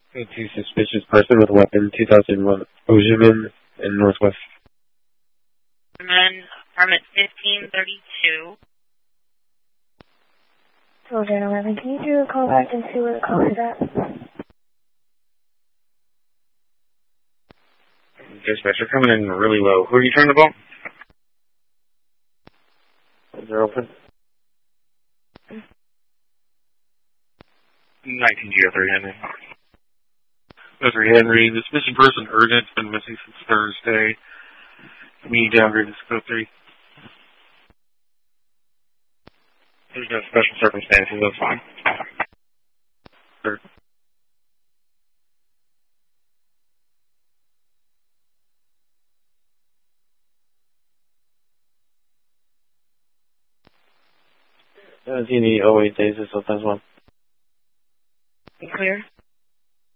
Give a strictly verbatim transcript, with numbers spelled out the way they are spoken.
To suspicious person with a weapon, two thousand one Ojiman in Northwest. And then permit fifteen thirty-two. Children eleven, can you do a call back and see where the call is at? Dispatcher coming in really low. Who are you trying to call? Is there open? nineteen G O three Henry. Go three Henry. This missing person urgent. It's been missing since Thursday. Me downgrade to scope three. There's no special circumstances, that's fine. Sure. seventeen E oh eight days, so that's one. Clear.